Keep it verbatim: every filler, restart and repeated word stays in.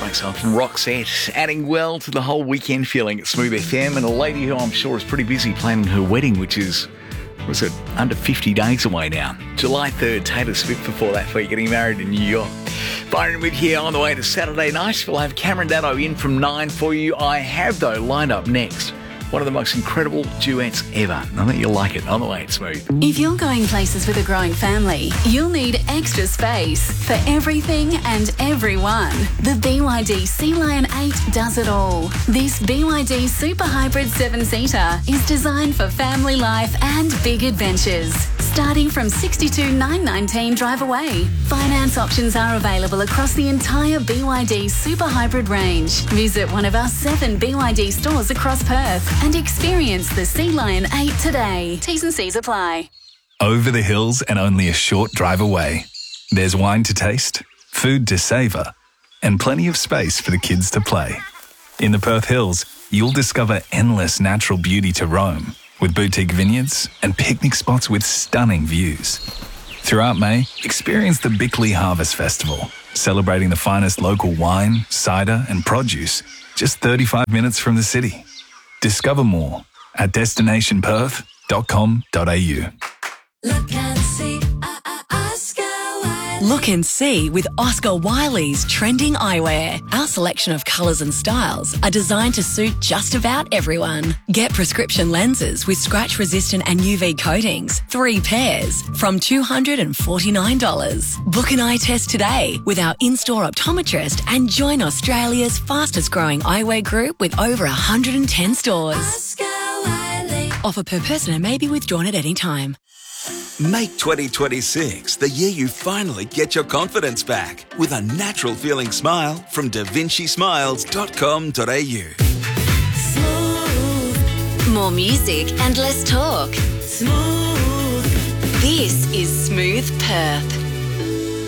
likes of Roxette, adding well to the whole weekend feeling at Smooth F M, and a lady who I'm sure is pretty busy planning her wedding, which is, was it, under fifty days away now. July third, Taylor Swift before that for you getting married in New York. Byron with you on the way to Saturday night. We'll have Cameron Dado in from nine for you. I have, though, lined up next one of the most incredible duets ever. I think you'll like it. On the way, it's Smooth. If you're going places with a growing family, you'll need extra space for everything and everyone. The B Y D Sea Lion eight does it all. This B Y D Super Hybrid seven-seater is designed for family life and big adventures. Starting from sixty-two thousand nine hundred nineteen drive away. Finance options are available across the entire B Y D Super Hybrid range. Visit one of our seven B Y D stores across Perth and experience the Sea Lion eight today. T's and C's apply. Over the hills and only a short drive away. There's wine to taste, food to savour, and plenty of space for the kids to play. In the Perth Hills, you'll discover endless natural beauty to roam, with boutique vineyards and picnic spots with stunning views. Throughout May, experience the Bickley Harvest Festival, celebrating the finest local wine, cider and produce, just thirty-five minutes from the city. Discover more at destination perth dot com dot a u. Look and see, uh, uh, Oscar Wiley. Look and see with Oscar Wiley's trending eyewear. Our selection of colours and styles are designed to suit just about everyone. Get prescription lenses with scratch-resistant and U V coatings, three pairs, from two hundred forty-nine dollars. Book an eye test today with our in-store optometrist and join Australia's fastest-growing eyewear group with over one hundred ten stores. Oscar Wiley. Offer per person and may be withdrawn at any time. Make twenty twenty-six the year you finally get your confidence back with a natural feeling smile from da vinci smiles dot com dot a u. Smooth, More music and less talk. smooth. This is Smooth Perth.